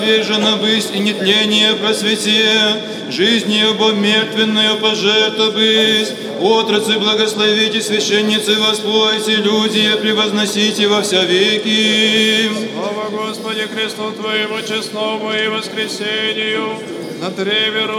Вержена быть и нетление просвете, жизнью мертвенную пожертва быть. Отрацы благословите, священницы воспойте, люди превозносите во вся веки. Слава Господи Христу Твоему честному и воскресению, на древе